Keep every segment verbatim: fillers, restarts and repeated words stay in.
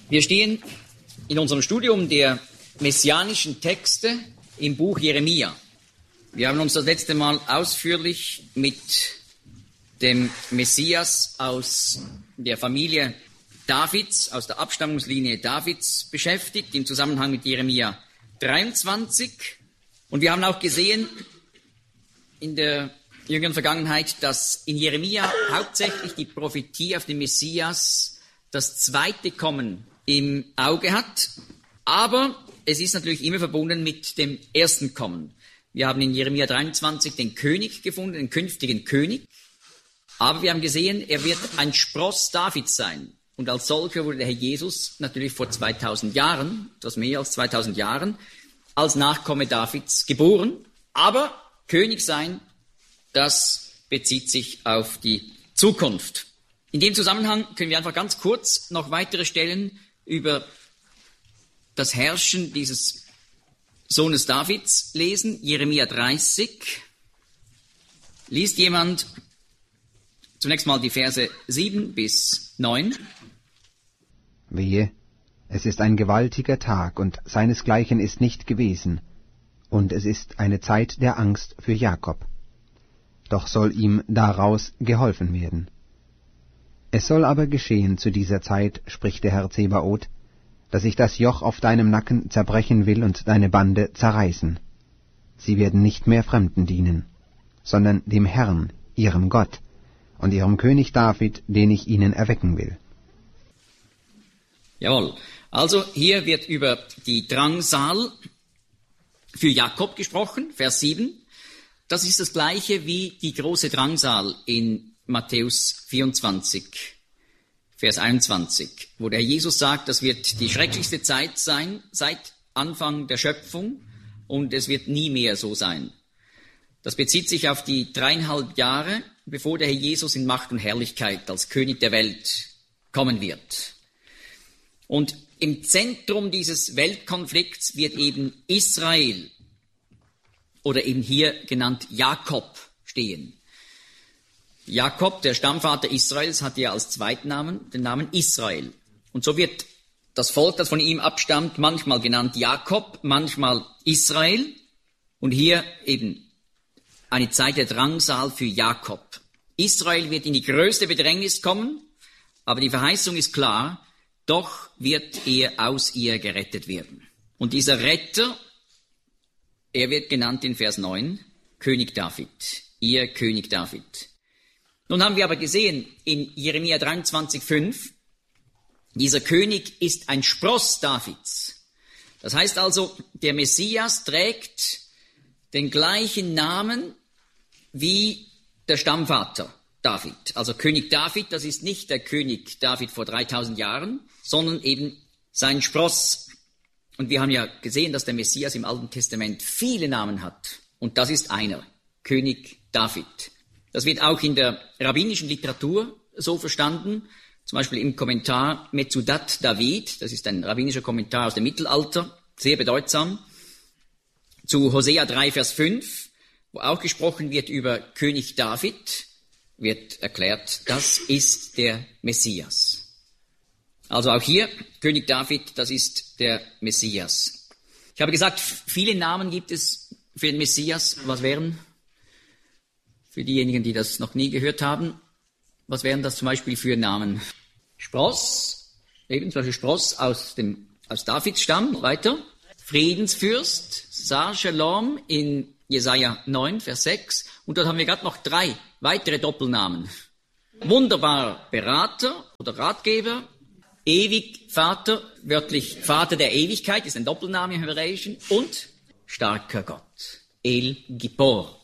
Wir stehen in unserem Studium der messianischen Texte im Buch Jeremia. Wir haben uns das letzte Mal ausführlich mit dem Messias aus der Familie Davids, aus der Abstammungslinie Davids beschäftigt, im Zusammenhang mit Jeremia dreiundzwanzig. Und wir haben auch gesehen in der jüngeren Vergangenheit, dass in Jeremia hauptsächlich die Prophetie auf den Messias das zweite Kommen im Auge hat. Aber es ist natürlich immer verbunden mit dem ersten Kommen. Wir haben in Jeremia dreiundzwanzig den König gefunden, den künftigen König. Aber wir haben gesehen, er wird ein Spross Davids sein. Und als solcher wurde der Herr Jesus natürlich vor zweitausend Jahren, etwas mehr als zweitausend Jahren, als Nachkomme Davids geboren. Aber König sein, das bezieht sich auf die Zukunft. In dem Zusammenhang können wir einfach ganz kurz noch weitere Stellen über das Herrschen dieses Sohnes Davids lesen. Jeremia dreißig. Liest jemand zunächst mal die Verse sieben bis neun. Wehe, es ist ein gewaltiger Tag, und seinesgleichen ist nicht gewesen, und es ist eine Zeit der Angst für Jakob. Doch soll ihm daraus geholfen werden. Es soll aber geschehen zu dieser Zeit, spricht der Herr Zebaoth, dass ich das Joch auf deinem Nacken zerbrechen will und deine Bande zerreißen. Sie werden nicht mehr Fremden dienen, sondern dem Herrn, ihrem Gott, und ihrem König David, den ich ihnen erwecken will. Jawohl. Also hier wird über die Drangsal für Jakob gesprochen, Vers sieben. Das ist das Gleiche wie die große Drangsal in Matthäus vierundzwanzig, Vers einundzwanzig, wo der Jesus sagt, das wird die schrecklichste Zeit sein seit Anfang der Schöpfung und es wird nie mehr so sein. Das bezieht sich auf die dreieinhalb Jahre, bevor der Herr Jesus in Macht und Herrlichkeit als König der Welt kommen wird. Und im Zentrum dieses Weltkonflikts wird eben Israel oder eben hier genannt Jakob stehen. Jakob, der Stammvater Israels, hat ja als Zweitnamen den Namen Israel. Und so wird das Volk, das von ihm abstammt, manchmal genannt Jakob, manchmal Israel. Und hier eben eine Zeit der Drangsal für Jakob. Israel wird in die größte Bedrängnis kommen, aber die Verheißung ist klar, doch wird er aus ihr gerettet werden. Und dieser Retter, er wird genannt in Vers neun, König David, ihr König David. Nun haben wir aber gesehen in Jeremia dreiundzwanzig, fünf, dieser König ist ein Spross Davids. Das heißt also, der Messias trägt den gleichen Namen wie der Stammvater David. Also König David, das ist nicht der König David vor dreitausend Jahren, sondern eben sein Spross. Und wir haben ja gesehen, dass der Messias im Alten Testament viele Namen hat. Und das ist einer, König David. Das wird auch in der rabbinischen Literatur so verstanden, zum Beispiel im Kommentar Metzudat David, das ist ein rabbinischer Kommentar aus dem Mittelalter, sehr bedeutsam, zu Hosea drei, Vers fünf, wo auch gesprochen wird über König David, wird erklärt, das ist der Messias. Also auch hier, König David, das ist der Messias. Ich habe gesagt, viele Namen gibt es für den Messias. Was wären, für diejenigen, die das noch nie gehört haben, was wären das zum Beispiel für Namen? Spross, eben zum Beispiel Spross aus dem, aus Davids Stamm, weiter. Friedensfürst, Sar Shalom in Jesaja neun, Vers sechs. Und dort haben wir gerade noch drei weitere Doppelnamen. Wunderbar Berater oder Ratgeber, ewig Vater, wörtlich Vater der Ewigkeit, ist ein Doppelname im Hebräischen, und starker Gott, El Gibor.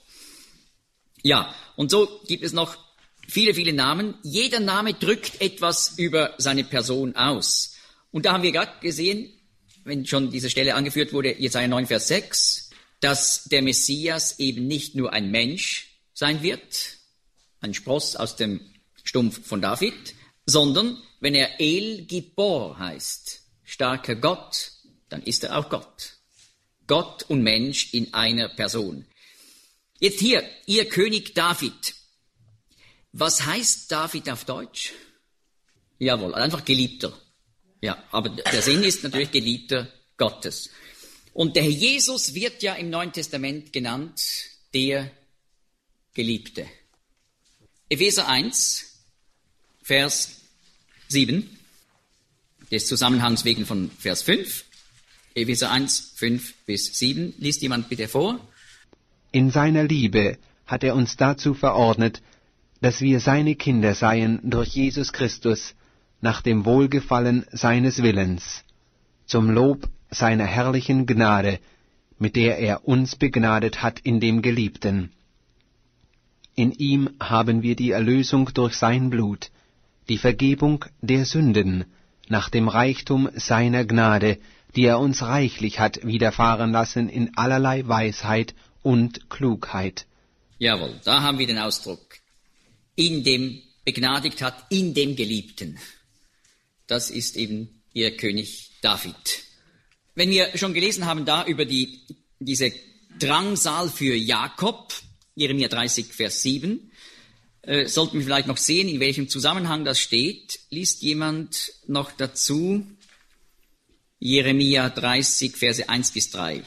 Ja, und so gibt es noch viele, viele Namen. Jeder Name drückt etwas über seine Person aus. Und da haben wir gerade gesehen, wenn schon diese Stelle angeführt wurde, Jesaja neun, Vers sechs, dass der Messias eben nicht nur ein Mensch sein wird, ein Spross aus dem Stumpf von David, sondern wenn er El Gibor heißt, starker Gott, dann ist er auch Gott. Gott und Mensch in einer Person. Jetzt hier, ihr König David. Was heißt David auf Deutsch? Jawohl, einfach Geliebter. Ja, aber der Sinn ist natürlich Geliebter Gottes. Und der Herr Jesus wird ja im Neuen Testament genannt, der Geliebte. Epheser eins, Vers sieben, des Zusammenhangs wegen von Vers fünf. Epheser eins, fünf bis sieben. Liest jemand bitte vor? In seiner Liebe hat er uns dazu verordnet, dass wir seine Kinder seien durch Jesus Christus nach dem Wohlgefallen seines Willens, zum Lob seiner herrlichen Gnade, mit der er uns begnadet hat in dem Geliebten. In ihm haben wir die Erlösung durch sein Blut, die Vergebung der Sünden, nach dem Reichtum seiner Gnade, die er uns reichlich hat widerfahren lassen in allerlei Weisheit und Klugheit. Jawohl, da haben wir den Ausdruck, in dem begnadigt hat, in dem Geliebten. Das ist eben ihr König David. Wenn wir schon gelesen haben da über die, diese Drangsal für Jakob, Jeremia dreißig, Vers sieben, äh, sollten wir vielleicht noch sehen, in welchem Zusammenhang das steht. Liest jemand noch dazu Jeremia dreißig, Verse eins bis drei.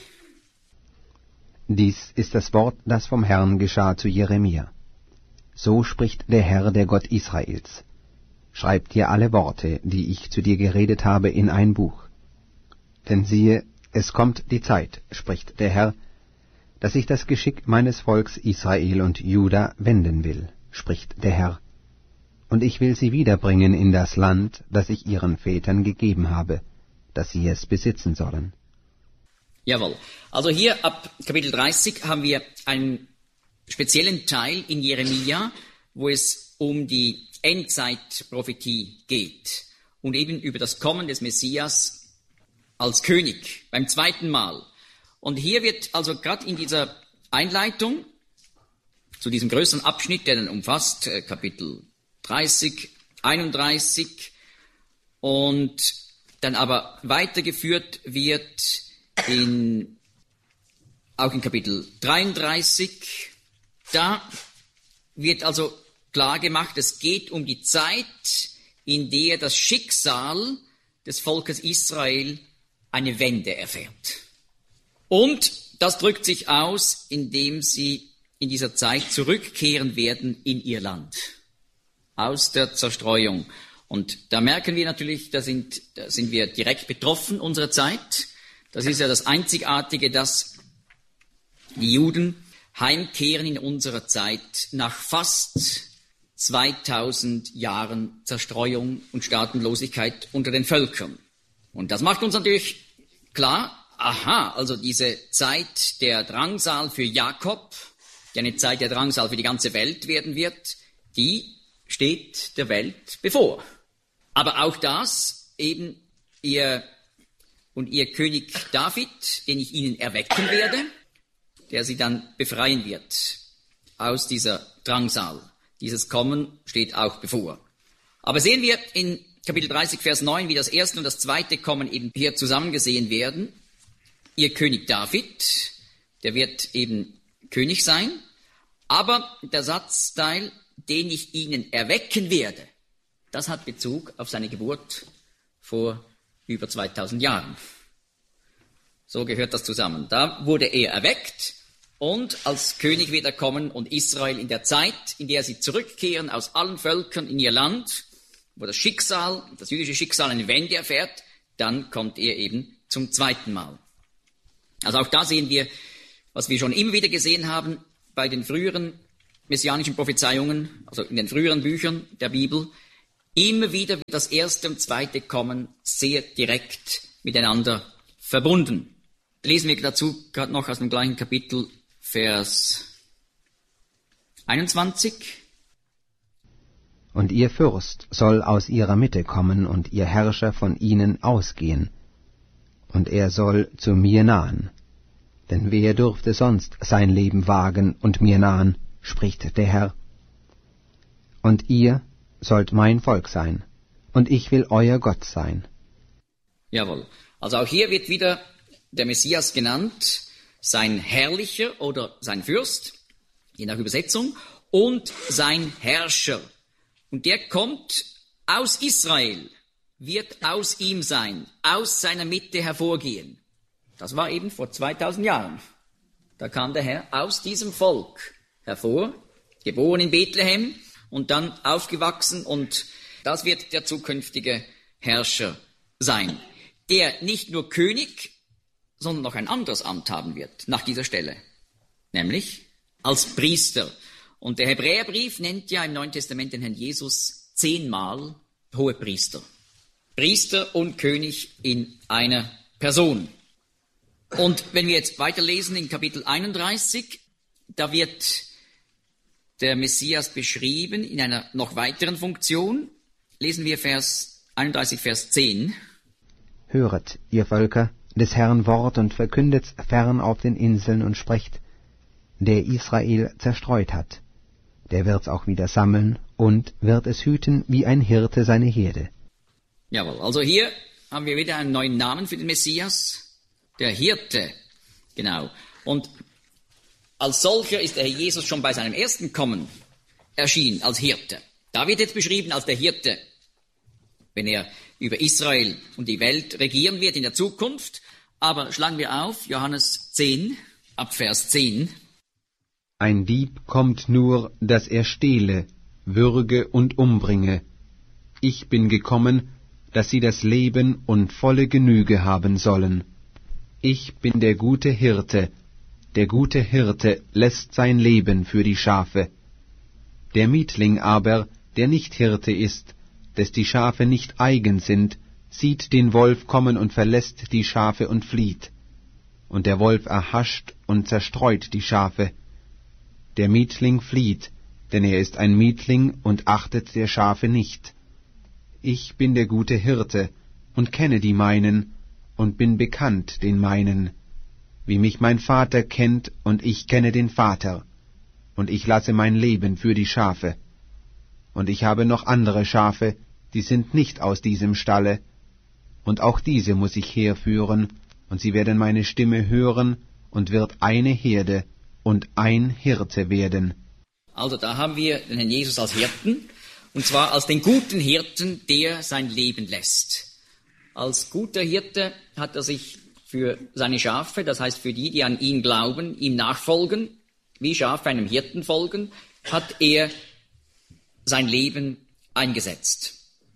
Dies ist das Wort, das vom Herrn geschah zu Jeremia. So spricht der Herr, der Gott Israels. Schreib dir alle Worte, die ich zu dir geredet habe, in ein Buch. Denn siehe, es kommt die Zeit, spricht der Herr, dass ich das Geschick meines Volks Israel und Juda wenden will, spricht der Herr. Und ich will sie wiederbringen in das Land, das ich ihren Vätern gegeben habe, dass sie es besitzen sollen. Jawohl. Also hier ab Kapitel dreißig haben wir einen speziellen Teil in Jeremia, wo es um die Endzeitprophetie geht und eben über das Kommen des Messias als König beim zweiten Mal. Und hier wird also gerade in dieser Einleitung zu diesem größeren Abschnitt, der dann umfasst äh, Kapitel dreißig, einunddreißig und dann aber weitergeführt wird in, auch in Kapitel dreiunddreißig, da wird also klar gemacht, es geht um die Zeit, in der das Schicksal des Volkes Israel eine Wende erfährt. Und das drückt sich aus, indem sie in dieser Zeit zurückkehren werden in ihr Land, aus der Zerstreuung. Und da merken wir natürlich, da sind, da sind wir direkt betroffen unserer Zeit. Das ist ja das Einzigartige, dass die Juden heimkehren in unserer Zeit nach fast zweitausend Jahren Zerstreuung und Staatenlosigkeit unter den Völkern. Und das macht uns natürlich klar, aha, also diese Zeit der Drangsal für Jakob, die eine Zeit der Drangsal für die ganze Welt werden wird, die steht der Welt bevor. Aber auch das, eben ihr und ihr König David, den ich ihnen erwecken werde, der sie dann befreien wird aus dieser Drangsal. Dieses Kommen steht auch bevor. Aber sehen wir in Kapitel dreißig, Vers neun, wie das erste und das zweite Kommen eben hier zusammengesehen werden. Ihr König David, der wird eben König sein, aber der Satzteil, den ich ihnen erwecken werde, das hat Bezug auf seine Geburt vor über zweitausend Jahren. So gehört das zusammen. Da wurde er erweckt und als König wird er kommen und Israel in der Zeit, in der sie zurückkehren aus allen Völkern in ihr Land, wo das Schicksal, das jüdische Schicksal eine Wende erfährt, dann kommt er eben zum zweiten Mal. Also auch da sehen wir, was wir schon immer wieder gesehen haben bei den früheren messianischen Prophezeiungen, also in den früheren Büchern der Bibel, immer wieder wird das erste und zweite Kommen sehr direkt miteinander verbunden. Lesen wir dazu gerade noch aus dem gleichen Kapitel, Vers einundzwanzig. Und ihr Fürst soll aus ihrer Mitte kommen und ihr Herrscher von ihnen ausgehen. Und er soll zu mir nahen. Denn wer dürfte sonst sein Leben wagen und mir nahen, spricht der Herr. Und ihr sollt mein Volk sein, und ich will euer Gott sein. Jawohl. Also auch hier wird wieder der Messias genannt, sein Herrlicher oder sein Fürst, je nach Übersetzung, und sein Herrscher. Und der kommt aus Israel. wird aus ihm sein, aus seiner Mitte hervorgehen. Das war eben vor zweitausend Jahren. Da kam der Herr aus diesem Volk hervor, geboren in Bethlehem und dann aufgewachsen, und das wird der zukünftige Herrscher sein, der nicht nur König, sondern noch ein anderes Amt haben wird nach dieser Stelle, nämlich als Priester. Und der Hebräerbrief nennt ja im Neuen Testament den Herrn Jesus zehnmal Hohepriester. Priester und König in einer Person. Und wenn wir jetzt weiterlesen in Kapitel einunddreißig, da wird der Messias beschrieben in einer noch weiteren Funktion. Lesen wir Vers einunddreißig, Vers zehn. Höret, ihr Völker, des Herrn Wort und verkündet's fern auf den Inseln und sprecht, der Israel zerstreut hat, der wird's auch wieder sammeln und wird es hüten wie ein Hirte seine Herde. Jawohl, also hier haben wir wieder einen neuen Namen für den Messias, der Hirte, genau. Und als solcher ist der Herr Jesus schon bei seinem ersten Kommen erschienen, als Hirte. Da wird jetzt beschrieben als der Hirte, wenn er über Israel und die Welt regieren wird in der Zukunft. Aber schlagen wir auf, Johannes zehn, ab Vers zehn. Ein Dieb kommt nur, dass er stehle, würge und umbringe. Ich bin gekommen, dass sie das Leben und volle Genüge haben sollen. Ich bin der gute Hirte, der gute Hirte lässt sein Leben für die Schafe. Der Mietling aber, der nicht Hirte ist, des die Schafe nicht eigen sind, sieht den Wolf kommen und verlässt die Schafe und flieht. Und der Wolf erhascht und zerstreut die Schafe. Der Mietling flieht, denn er ist ein Mietling und achtet der Schafe nicht. Ich bin der gute Hirte und kenne die meinen und bin bekannt den meinen, wie mich mein Vater kennt und ich kenne den Vater, und ich lasse mein Leben für die Schafe. Und ich habe noch andere Schafe, die sind nicht aus diesem Stalle, und auch diese muss ich herführen, und sie werden meine Stimme hören, und wird eine Herde und ein Hirte werden. Also da haben wir den Herrn Jesus als Hirten, und zwar als den guten Hirten, der sein Leben lässt. Als guter Hirte hat er sich für seine Schafe, das heißt für die, die an ihn glauben, ihm nachfolgen, wie Schafe einem Hirten folgen, hat er sein Leben eingesetzt.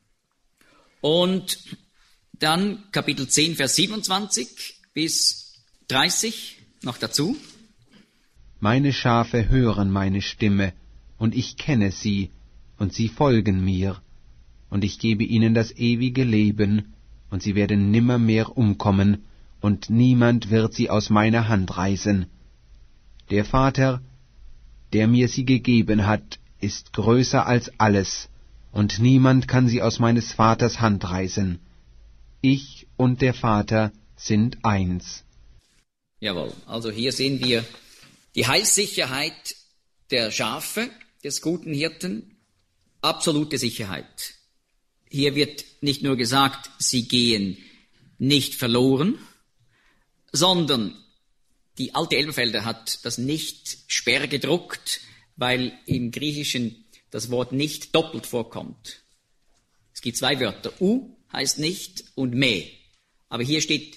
Und dann Kapitel zehn, Vers siebenundzwanzig bis dreißig noch dazu. Meine Schafe hören meine Stimme, und ich kenne sie, und sie folgen mir, und ich gebe ihnen das ewige Leben, und sie werden nimmermehr umkommen, und niemand wird sie aus meiner Hand reißen. Der Vater, der mir sie gegeben hat, ist größer als alles, und niemand kann sie aus meines Vaters Hand reißen. Ich und der Vater sind eins. Jawohl, also hier sehen wir die Heilssicherheit der Schafe, des guten Hirten, absolute Sicherheit. Hier wird nicht nur gesagt, sie gehen nicht verloren, sondern die alte Elberfelder hat das nicht sperr gedruckt, weil im Griechischen das Wort nicht doppelt vorkommt. Es gibt zwei Wörter. U heißt nicht und me. Aber hier steht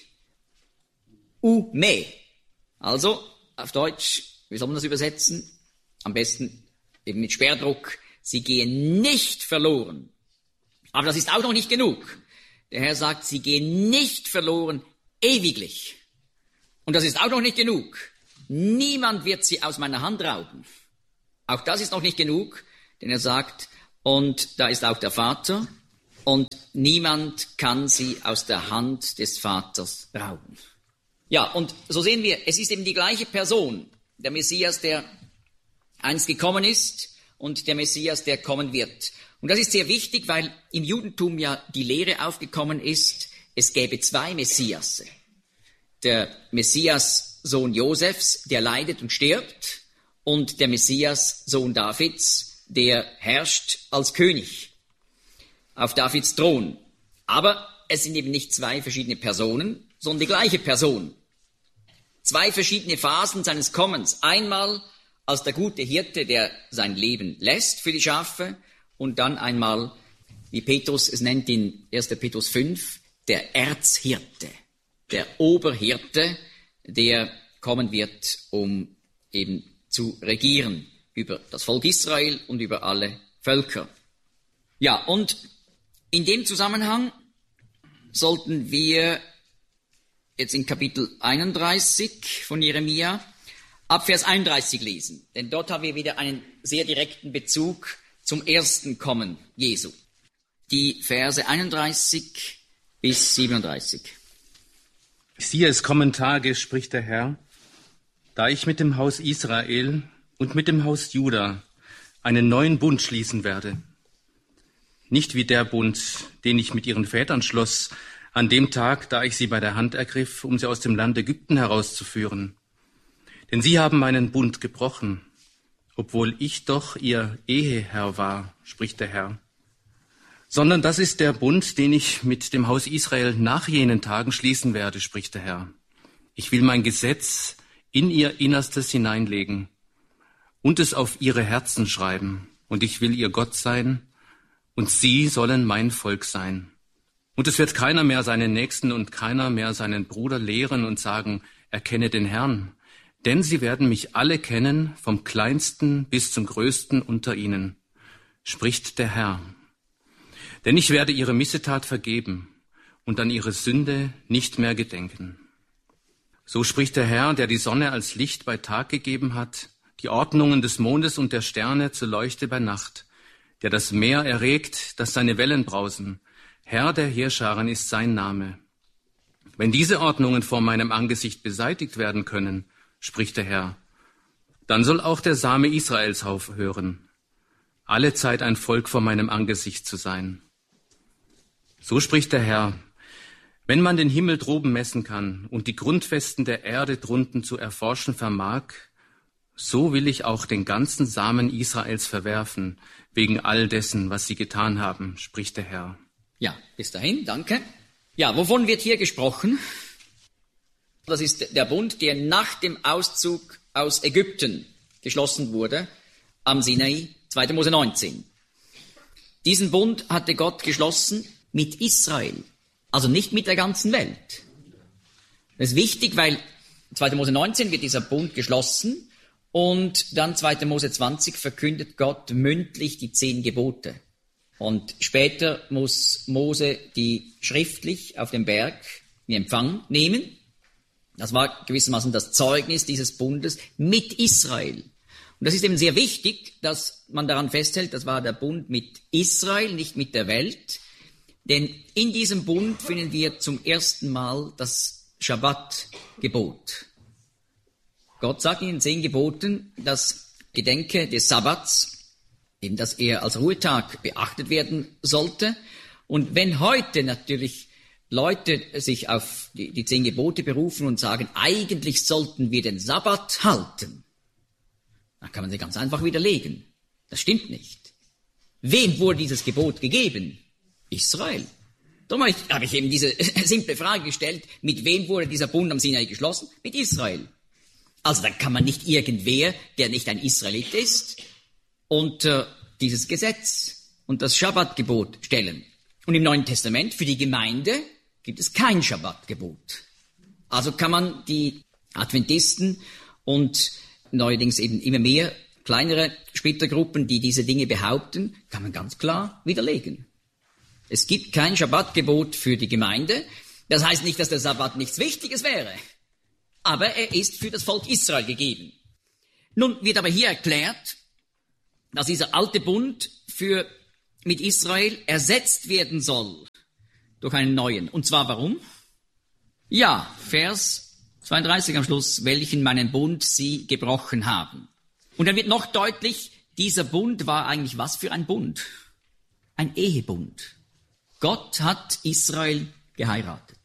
u me. Also auf Deutsch, wie soll man das übersetzen? Am besten eben mit Sperrdruck. Sie gehen nicht verloren. Aber das ist auch noch nicht genug. Der Herr sagt, sie gehen nicht verloren ewiglich. Und das ist auch noch nicht genug. Niemand wird sie aus meiner Hand rauben. Auch das ist noch nicht genug, denn er sagt, und da ist auch der Vater, und niemand kann sie aus der Hand des Vaters rauben. Ja, und so sehen wir, es ist eben die gleiche Person, der Messias, der einst gekommen ist, und der Messias, der kommen wird. Und das ist sehr wichtig, weil im Judentum ja die Lehre aufgekommen ist, es gäbe zwei Messiasse. Der Messias, Sohn Josefs, der leidet und stirbt, und der Messias, Sohn Davids, der herrscht als König auf Davids Thron. Aber es sind eben nicht zwei verschiedene Personen, sondern die gleiche Person. Zwei verschiedene Phasen seines Kommens. Einmal als der gute Hirte, der sein Leben lässt für die Schafe, und dann einmal wie Petrus es nennt in erster Petrus fünf, der Erzhirte, der Oberhirte, der kommen wird, um eben zu regieren über das Volk Israel und über alle Völker. Ja, und in dem Zusammenhang sollten wir jetzt in Kapitel einunddreißig von Jeremia ab Vers einunddreißig lesen, denn dort haben wir wieder einen sehr direkten Bezug zum ersten Kommen Jesu. Die Verse einunddreißig bis siebenunddreißig. Siehe, es kommen Tage, spricht der Herr, da ich mit dem Haus Israel und mit dem Haus Juda einen neuen Bund schließen werde. Nicht wie der Bund, den ich mit ihren Vätern schloss, an dem Tag, da ich sie bei der Hand ergriff, um sie aus dem Land Ägypten herauszuführen. Denn sie haben meinen Bund gebrochen, obwohl ich doch ihr Eheherr war, spricht der Herr. Sondern das ist der Bund, den ich mit dem Haus Israel nach jenen Tagen schließen werde, spricht der Herr. Ich will mein Gesetz in ihr Innerstes hineinlegen und es auf ihre Herzen schreiben. Und ich will ihr Gott sein, und sie sollen mein Volk sein. Und es wird keiner mehr seinen Nächsten und keiner mehr seinen Bruder lehren und sagen, erkenne den Herrn. Denn sie werden mich alle kennen, vom Kleinsten bis zum Größten unter ihnen, spricht der Herr. Denn ich werde ihre Missetat vergeben und an ihre Sünde nicht mehr gedenken. So spricht der Herr, der die Sonne als Licht bei Tag gegeben hat, die Ordnungen des Mondes und der Sterne zur Leuchte bei Nacht, der das Meer erregt, dass seine Wellen brausen. Herr der Heerscharen ist sein Name. Wenn diese Ordnungen vor meinem Angesicht beseitigt werden können, spricht der Herr, dann soll auch der Same Israels aufhören, alle Zeit ein Volk vor meinem Angesicht zu sein. So spricht der Herr, wenn man den Himmel droben messen kann und die Grundfesten der Erde drunten zu erforschen vermag, so will ich auch den ganzen Samen Israels verwerfen, wegen all dessen, was sie getan haben, spricht der Herr. Ja, bis dahin, danke. Ja, wovon wird hier gesprochen? Das ist der Bund, der nach dem Auszug aus Ägypten geschlossen wurde, am Sinai, zweiter Mose neunzehn. Diesen Bund hatte Gott geschlossen mit Israel, also nicht mit der ganzen Welt. Das ist wichtig, weil zweiter Mose neunzehn wird dieser Bund geschlossen und dann zweiter Mose zwanzig verkündet Gott mündlich die zehn Gebote. Und später muss Mose die schriftlich auf dem Berg in Empfang nehmen. Das war gewissermaßen das Zeugnis dieses Bundes mit Israel. Und das ist eben sehr wichtig, dass man daran festhält, das war der Bund mit Israel, nicht mit der Welt. Denn in diesem Bund finden wir zum ersten Mal das Schabbat-Gebot. Gott sagt in den zehn Geboten, das Gedenke des Sabbats, eben dass er als Ruhetag beachtet werden sollte. Und wenn heute natürlich Leute sich auf die, die zehn Gebote berufen und sagen, eigentlich sollten wir den Sabbat halten, dann kann man sie ganz einfach widerlegen. Das stimmt nicht. Wem wurde dieses Gebot gegeben? Israel. Darum habe ich eben diese simple Frage gestellt, mit wem wurde dieser Bund am Sinai geschlossen? Mit Israel. Also dann kann man nicht irgendwer, der nicht ein Israelit ist, unter dieses Gesetz und das Schabbatgebot stellen. Und im Neuen Testament für die Gemeinde gibt es kein Schabbatgebot. Also kann man die Adventisten und neuerdings eben immer mehr kleinere Splittergruppen, die diese Dinge behaupten, kann man ganz klar widerlegen. Es gibt kein Schabbatgebot für die Gemeinde. Das heißt nicht, dass der Sabbat nichts Wichtiges wäre. Aber er ist für das Volk Israel gegeben. Nun wird aber hier erklärt, dass dieser alte Bund für, mit Israel ersetzt werden soll durch einen neuen. Und zwar warum? Ja, Vers zweiunddreißig am Schluss, welchen meinen Bund sie gebrochen haben. Und dann wird noch deutlich, dieser Bund war eigentlich was für ein Bund? Ein Ehebund. Gott hat Israel geheiratet.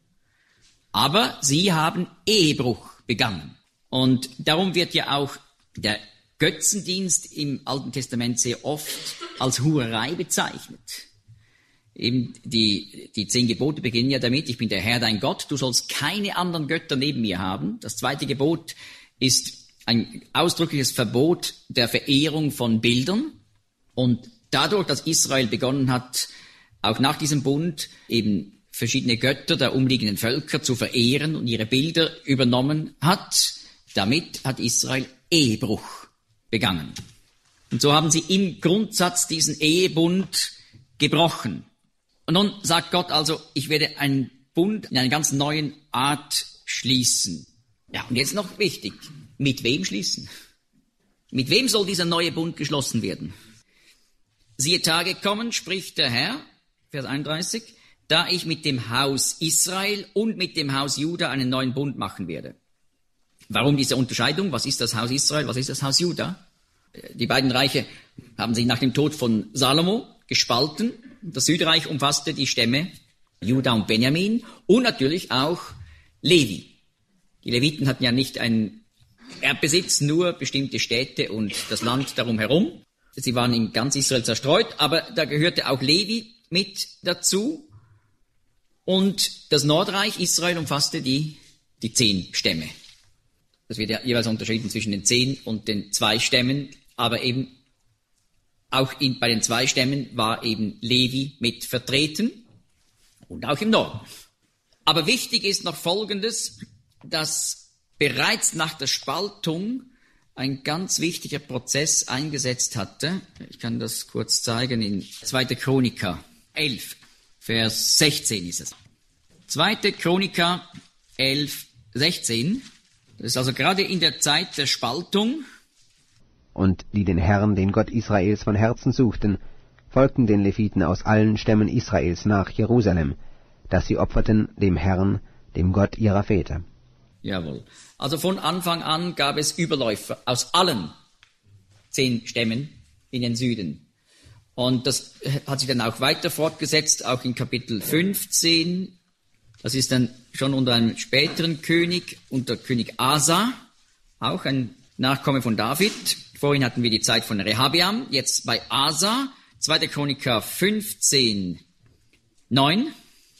Aber sie haben Ehebruch begangen. Und darum wird ja auch der Götzendienst im Alten Testament sehr oft als Hurerei bezeichnet. Eben die, die zehn Gebote beginnen ja damit, ich bin der Herr dein Gott, du sollst keine anderen Götter neben mir haben. Das zweite Gebot ist ein ausdrückliches Verbot der Verehrung von Bildern. Und dadurch, dass Israel begonnen hat, auch nach diesem Bund eben verschiedene Götter der umliegenden Völker zu verehren und ihre Bilder übernommen hat, damit hat Israel Ehebruch begangen. Und so haben sie im Grundsatz diesen Ehebund gebrochen. Und nun sagt Gott also, ich werde einen Bund in einer ganz neuen Art schließen. Ja, und jetzt noch wichtig, mit wem schließen? Mit wem soll dieser neue Bund geschlossen werden? Siehe, Tage kommen, spricht der Herr, Vers einunddreißig, da ich mit dem Haus Israel und mit dem Haus Juda einen neuen Bund machen werde. Warum diese Unterscheidung? Was ist das Haus Israel? Was ist das Haus Juda? Die beiden Reiche haben sich nach dem Tod von Salomo gespalten. Das Südreich umfasste die Stämme Juda und Benjamin und natürlich auch Levi. Die Leviten hatten ja nicht einen Erbbesitz, nur bestimmte Städte und das Land darum herum. Sie waren in ganz Israel zerstreut, aber da gehörte auch Levi mit dazu. Und das Nordreich Israel umfasste die, die zehn Stämme. Das wird ja jeweils unterschieden zwischen den zehn und den zwei Stämmen, aber eben auch in, bei den zwei Stämmen war eben Levi mit vertreten und auch im Norden. Aber wichtig ist noch Folgendes, dass bereits nach der Spaltung ein ganz wichtiger Prozess eingesetzt hatte. Ich kann das kurz zeigen in zweiter Chroniker elf, Vers sechzehn ist es. zweiter Chroniker elf, sechzehn. Das ist also gerade in der Zeit der Spaltung. Und die den Herrn, den Gott Israels, von Herzen suchten, folgten den Leviten aus allen Stämmen Israels nach Jerusalem, dass sie opferten dem Herrn, dem Gott ihrer Väter. Jawohl. Also von Anfang an gab es Überläufer aus allen zehn Stämmen in den Süden. Und das hat sich dann auch weiter fortgesetzt, auch in Kapitel fünfzehn. Das ist dann schon unter einem späteren König, unter König Asa, auch ein Nachkomme von David. Vorhin hatten wir die Zeit von Rehabeam, jetzt bei Asa, zweiter Chroniker fünfzehn, neun.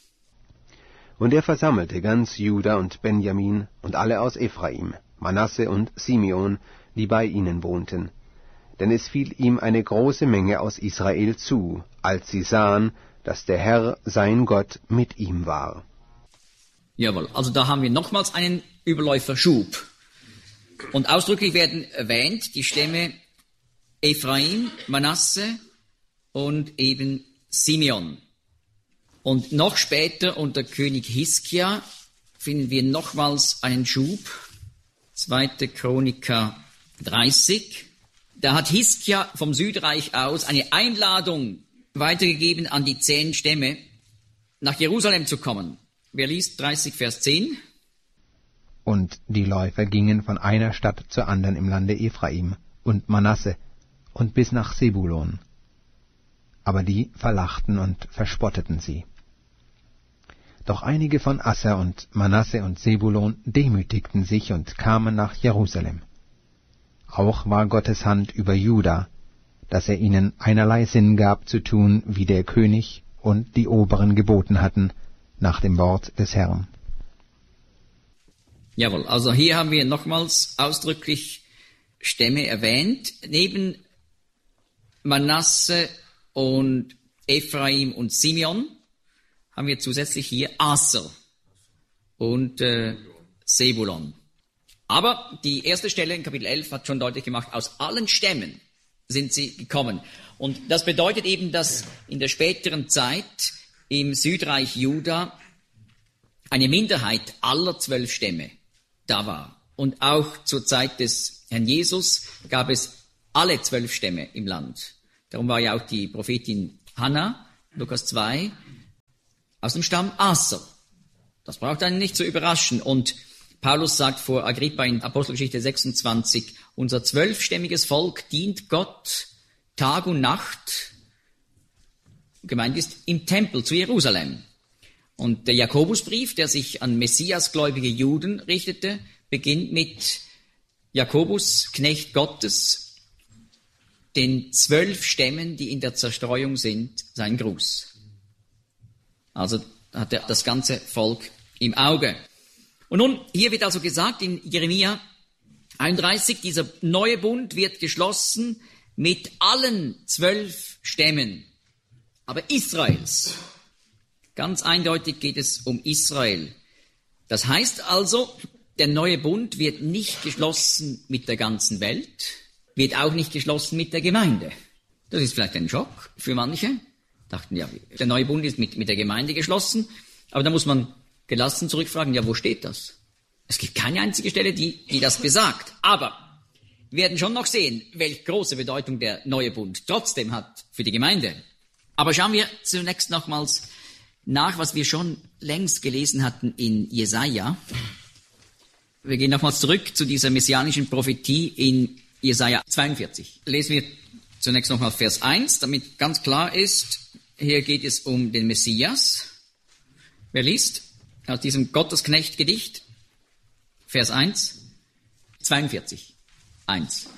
Und er versammelte ganz Juda und Benjamin und alle aus Ephraim, Manasse und Simeon, die bei ihnen wohnten. Denn es fiel ihm eine große Menge aus Israel zu, als sie sahen, dass der Herr, sein Gott, mit ihm war. Jawohl, also da haben wir nochmals einen Überläuferschub. Und ausdrücklich werden erwähnt die Stämme Ephraim, Manasse und eben Simeon. Und noch später unter König Hiskia finden wir nochmals einen Schub. zweiter Chroniker dreißig. Da hat Hiskia vom Südreich aus eine Einladung weitergegeben an die zehn Stämme, nach Jerusalem zu kommen. Wer liest dreißig, Vers zehn? Und die Läufer gingen von einer Stadt zur anderen im Lande Ephraim und Manasse und bis nach Sebulon. Aber die verlachten und verspotteten sie. Doch einige von Asser und Manasse und Sebulon demütigten sich und kamen nach Jerusalem. Auch war Gottes Hand über Juda, dass er ihnen einerlei Sinn gab zu tun, wie der König und die Oberen geboten hatten, nach dem Wort des Herrn. Jawohl, also hier haben wir nochmals ausdrücklich Stämme erwähnt. Neben Manasse und Ephraim und Simeon haben wir zusätzlich hier Aser und äh, Sebulon. Aber die erste Stelle in Kapitel elf hat schon deutlich gemacht, aus allen Stämmen sind sie gekommen. Und das bedeutet eben, dass in der späteren Zeit im Südreich Juda eine Minderheit aller zwölf Stämme da war. Und auch zur Zeit des Herrn Jesus gab es alle zwölf Stämme im Land. Darum war ja auch die Prophetin Hannah, Lukas zwei, aus dem Stamm Aser. Das braucht einen nicht zu überraschen. Und Paulus sagt vor Agrippa in Apostelgeschichte sechsundzwanzig, unser zwölfstämmiges Volk dient Gott Tag und Nacht, gemeint ist im Tempel zu Jerusalem. Und der Jakobusbrief, der sich an messiasgläubige Juden richtete, beginnt mit Jakobus, Knecht Gottes, den zwölf Stämmen, die in der Zerstreuung sind, sein Gruß. Also hat er das ganze Volk im Auge. Und nun, hier wird also gesagt in Jeremia einunddreißig, dieser neue Bund wird geschlossen mit allen zwölf Stämmen, aber Israels. Ganz eindeutig geht es um Israel. Das heißt also, der neue Bund wird nicht geschlossen mit der ganzen Welt, wird auch nicht geschlossen mit der Gemeinde. Das ist vielleicht ein Schock für manche. Dachten, ja, der neue Bund ist mit, mit der Gemeinde geschlossen, aber da muss man gelassen zurückfragen, ja, wo steht das? Es gibt keine einzige Stelle, die, die das besagt. Aber wir werden schon noch sehen, welche große Bedeutung der neue Bund trotzdem hat für die Gemeinde. Aber schauen wir zunächst nochmals nach, was wir schon längst gelesen hatten in Jesaja. Wir gehen nochmals zurück zu dieser messianischen Prophetie in Jesaja zweiundvierzig. Lesen wir zunächst nochmal Vers eins, damit ganz klar ist, hier geht es um den Messias. Wer liest aus diesem Gottesknecht-Gedicht? Vers eins, zweiundvierzig, eins.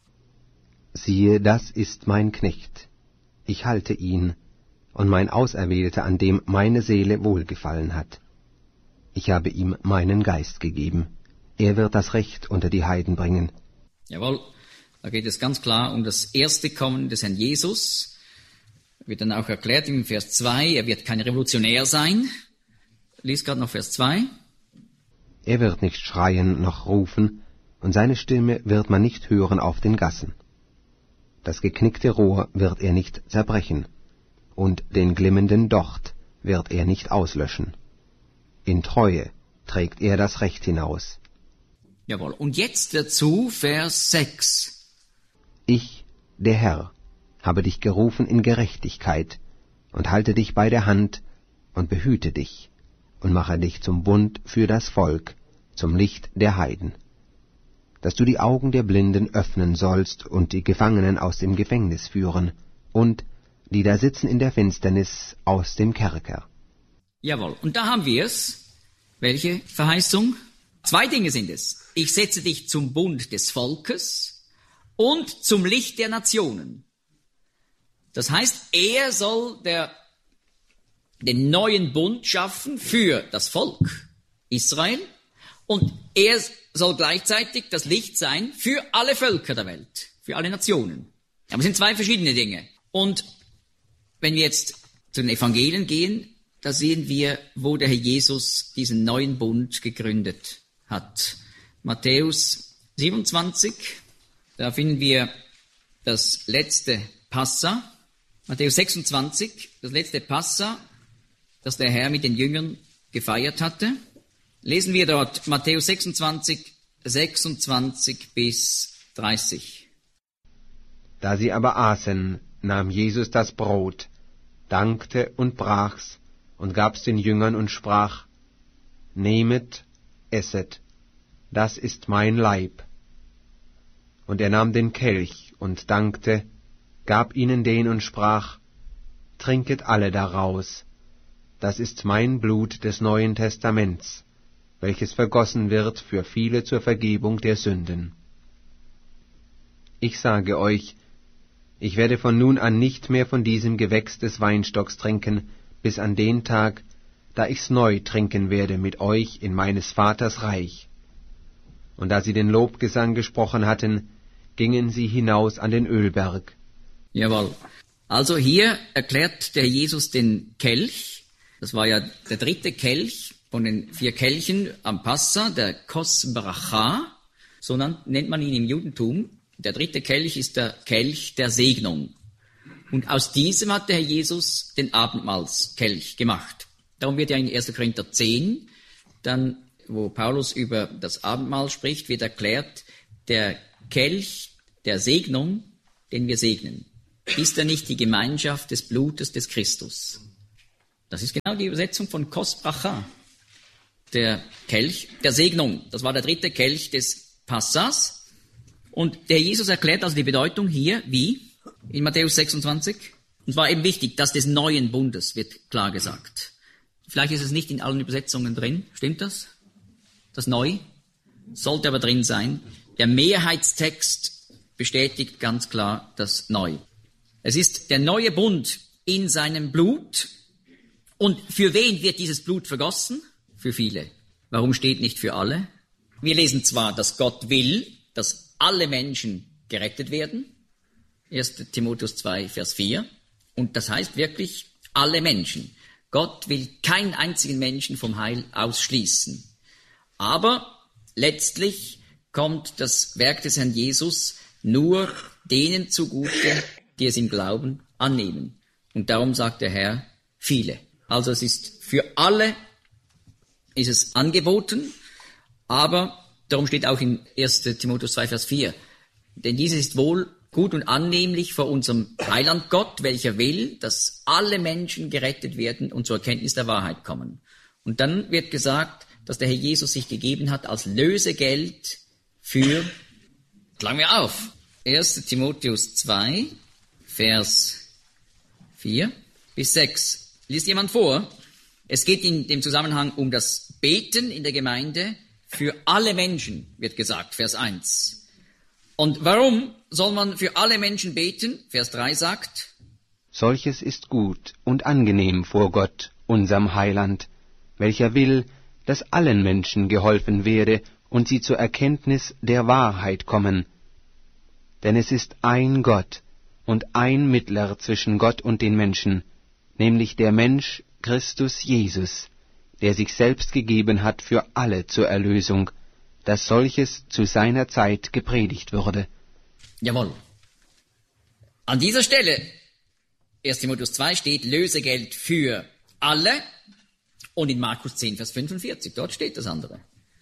Siehe, das ist mein Knecht. Ich halte ihn, und mein Auserwählter, an dem meine Seele wohlgefallen hat. Ich habe ihm meinen Geist gegeben. Er wird das Recht unter die Heiden bringen. Jawohl, da geht es ganz klar um das erste Kommen des Herrn Jesus. Wird dann auch erklärt im Vers zwei, er wird kein Revolutionär sein. Lies gerade noch Vers zwei. Er wird nicht schreien noch rufen, und seine Stimme wird man nicht hören auf den Gassen. Das geknickte Rohr wird er nicht zerbrechen, und den glimmenden Docht wird er nicht auslöschen. In Treue trägt er das Recht hinaus. Jawohl, und jetzt dazu Vers sechs. Ich, der Herr, habe dich gerufen in Gerechtigkeit und halte dich bei der Hand und behüte dich und mache dich zum Bund für das Volk, zum Licht der Heiden, dass du die Augen der Blinden öffnen sollst und die Gefangenen aus dem Gefängnis führen und die da sitzen in der Finsternis aus dem Kerker. Jawohl, und da haben wir es. Welche Verheißung? Zwei Dinge sind es. Ich setze dich zum Bund des Volkes und zum Licht der Nationen. Das heißt, er soll der, den neuen Bund schaffen für das Volk Israel und er soll gleichzeitig das Licht sein für alle Völker der Welt, für alle Nationen. Aber es sind zwei verschiedene Dinge. Und wenn wir jetzt zu den Evangelien gehen, da sehen wir, wo der Herr Jesus diesen neuen Bund gegründet hat. Matthäus siebenundzwanzig, da finden wir das letzte Passa. Matthäus sechsundzwanzig, das letzte Passa, das der Herr mit den Jüngern gefeiert hatte. Lesen wir dort Matthäus sechsundzwanzig, sechsundzwanzig bis dreißig. Da sie aber aßen, nahm Jesus das Brot, dankte und brach's und gab's den Jüngern und sprach: Nehmet, esset, das ist mein Leib. Und er nahm den Kelch und dankte, gab ihnen den und sprach: Trinket alle daraus, das ist mein Blut des Neuen Testaments, welches vergossen wird für viele zur Vergebung der Sünden. Ich sage euch, ich werde von nun an nicht mehr von diesem Gewächs des Weinstocks trinken, bis an den Tag, da ich's neu trinken werde mit euch in meines Vaters Reich. Und da sie den Lobgesang gesprochen hatten, gingen sie hinaus an den Ölberg. Jawohl. Also hier erklärt der Jesus den Kelch. Das war ja der dritte Kelch von den vier Kelchen am Passa, der Kos Bracha. So nennt man ihn im Judentum. Der dritte Kelch ist der Kelch der Segnung. Und aus diesem hat der Herr Jesus den Abendmahlskelch gemacht. Darum wird ja in erster Korinther zehn, dann, wo Paulus über das Abendmahl spricht, wird erklärt, der Kelch der Segnung, den wir segnen, ist er nicht die Gemeinschaft des Blutes des Christus? Das ist genau die Übersetzung von Kos Bracha. Der Kelch der Segnung, das war der dritte Kelch des Passas. Und der Jesus erklärt also die Bedeutung hier, wie? In Matthäus sechsundzwanzig. Und zwar eben wichtig, dass des neuen Bundes wird klar gesagt. Vielleicht ist es nicht in allen Übersetzungen drin. Stimmt das? Das Neu? Sollte aber drin sein. Der Mehrheitstext bestätigt ganz klar das Neu. Es ist der neue Bund in seinem Blut. Und für wen wird dieses Blut vergossen? Für viele. Warum steht nicht für alle? Wir lesen zwar, dass Gott will, dass alle Menschen gerettet werden. erster Timotheus zwei, Vers vier. Und das heißt wirklich alle Menschen. Gott will keinen einzigen Menschen vom Heil ausschließen. Aber letztlich kommt das Werk des Herrn Jesus nur denen zugute, die es im Glauben annehmen. Und darum sagt der Herr, viele. Also es ist für alle, ist es angeboten, aber darum steht auch in erster Timotheus zwei, Vers vier, denn dieses ist wohl gut und annehmlich vor unserem Heiland Gott, welcher will, dass alle Menschen gerettet werden und zur Erkenntnis der Wahrheit kommen. Und dann wird gesagt, dass der Herr Jesus sich gegeben hat als Lösegeld für, schlagen wir auf, erster Timotheus zwei, Vers vier bis sechs. Liest jemand vor? Es geht in dem Zusammenhang um das Beten in der Gemeinde für alle Menschen, wird gesagt, Vers eins. Und warum soll man für alle Menschen beten? Vers drei sagt, solches ist gut und angenehm vor Gott, unserem Heiland, welcher will, dass allen Menschen geholfen werde und sie zur Erkenntnis der Wahrheit kommen. Denn es ist ein Gott und ein Mittler zwischen Gott und den Menschen, nämlich der Mensch Christus Jesus, der sich selbst gegeben hat für alle zur Erlösung, dass solches zu seiner Zeit gepredigt würde. Jawohl. An dieser Stelle, erster Timotheus zwei, steht Lösegeld für alle und in Markus zehn, Vers fünfundvierzig, dort steht das andere.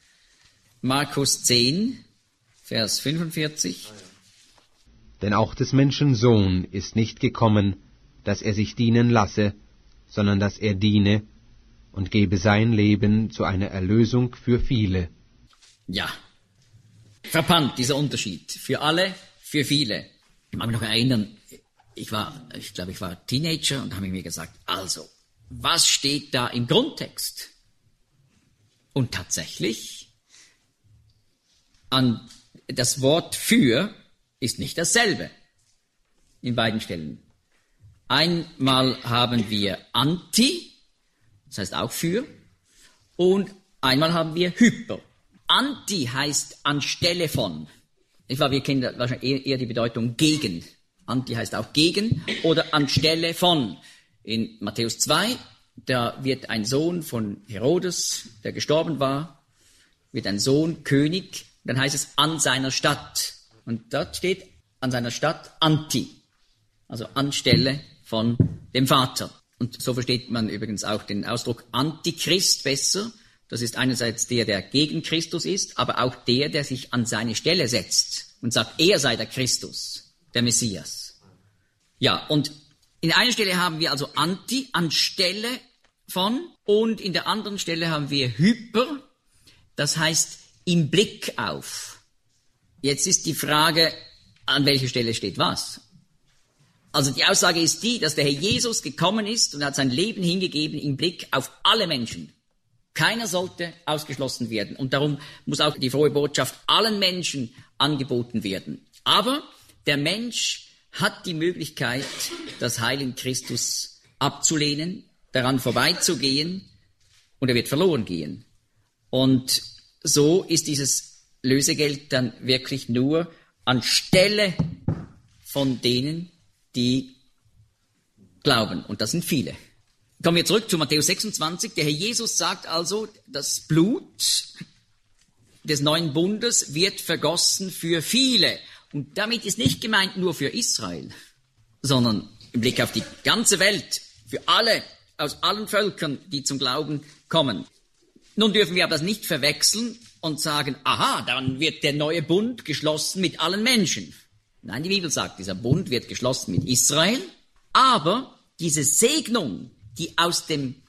Markus zehn, Vers fünfundvierzig. Denn auch des Menschen Sohn ist nicht gekommen, dass er sich dienen lasse, sondern dass er diene und gebe sein Leben zu einer Erlösung für viele. Ja, verpannt dieser Unterschied. Für alle, für viele. Ich mag mich noch erinnern, ich war, ich glaube, ich war Teenager und habe mir gesagt, also, was steht da im Grundtext? Und tatsächlich, an das Wort für ist nicht dasselbe in beiden Stellen. Einmal haben wir anti, das heißt auch für, und einmal haben wir hyper. Anti heißt anstelle von. Ich glaube, wir kennen wahrscheinlich eher die Bedeutung gegen. Anti heißt auch gegen oder anstelle von. In Matthäus zwei, da wird ein Sohn von Herodes, der gestorben war, wird ein Sohn König, dann heißt es an seiner Stadt. Und dort steht an seiner Stadt anti, also anstelle von dem Vater. Und so versteht man übrigens auch den Ausdruck Antichrist besser. Das ist einerseits der, der gegen Christus ist, aber auch der, der sich an seine Stelle setzt und sagt, er sei der Christus, der Messias. Ja, und in einer Stelle haben wir also anti, anstelle von, und in der anderen Stelle haben wir hyper, das heißt im Blick auf. Jetzt ist die Frage, an welcher Stelle steht was? Also die Aussage ist die, dass der Herr Jesus gekommen ist und hat sein Leben hingegeben im Blick auf alle Menschen. Keiner sollte ausgeschlossen werden. Und darum muss auch die frohe Botschaft allen Menschen angeboten werden. Aber der Mensch hat die Möglichkeit, das Heil in Christus abzulehnen, daran vorbeizugehen, und er wird verloren gehen. Und so ist dieses Lösegeld dann wirklich nur anstelle von denen, die glauben. Und das sind viele. Kommen wir zurück zu Matthäus sechsundzwanzig. Der Herr Jesus sagt also, das Blut des neuen Bundes wird vergossen für viele. Und damit ist nicht gemeint nur für Israel, sondern im Blick auf die ganze Welt, für alle, aus allen Völkern, die zum Glauben kommen. Nun dürfen wir aber das nicht verwechseln und sagen, aha, dann wird der neue Bund geschlossen mit allen Menschen. Nein, die Bibel sagt, dieser Bund wird geschlossen mit Israel, aber diese Segnung, die aus dem